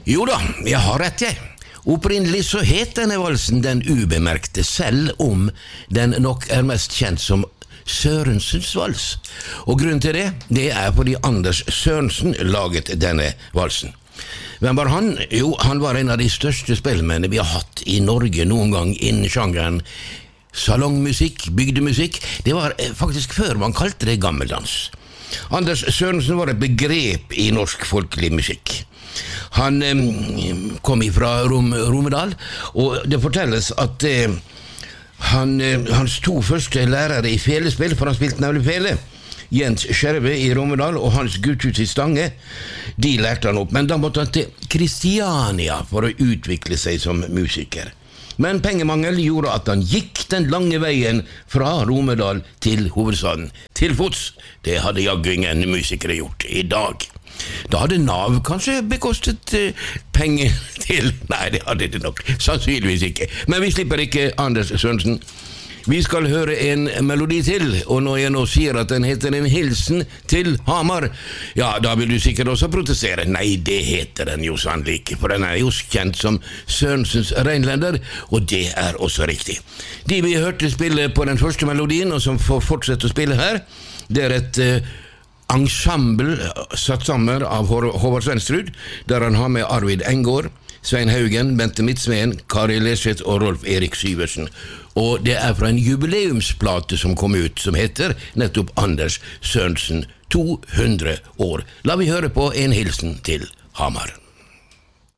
Jo da, jeg har rett jeg. Opprinnelig så het denne valsen Den ubemerkte, selv om den nok er mest kjent som Sørensens vals. Og grunnen til det er fordi Anders Sørensen laget denne valsen. Hvem var han? Jo, han var en av de største spillmennene vi har hatt i Norge noen gang innen sjangeren salongmusikk, bygdemusikk. Det var faktisk før man kalte det gammeldans. Anders Sørensen var et begrep i norsk folkelig musikk. Han kom fra Romedal, og det fortelles at hans to første lærere i felespill, for han spilte nemlig fele, Jens Skjerve i Romedal og Hans Gutthus i Stange, de lærte han opp, men da måtte han til Kristiania for å utvikle seg som musiker. Men pengemangel gjorde at han gikk den lange veien fra Romedal til hovedstaden. Til fots, det hadde jaggu ingen musikere gjort i dag. Da hadde Nav kanskje bekostet penger til... Nei, det hadde det nok sannsynligvis ikke. Men vi slipper ikke Anders Sørensen. Vi skal høre en melodi til, og når jeg nå sier at den heter En hilsen til Hamar, ja, da vil du sikkert også protestere. Nei, det heter den jo sannelig ikke, for den er jo kjent som Sørensens Reinlender, og det er også riktig. De vi hørte spille på den første melodien, og som får fortsette å spille her, det er et ensemble satt sammen av Håvard Svenstrud, der han har med Arvid Engård, Svein Haugen, Bente Midtsveen, Kari Leseth og Rolf Erik Syversen. Og det er fra en jubileumsplate som kom ut, som heter nettopp Anders Sørensen 200 år. La vi høre på En hilsen til Hamar.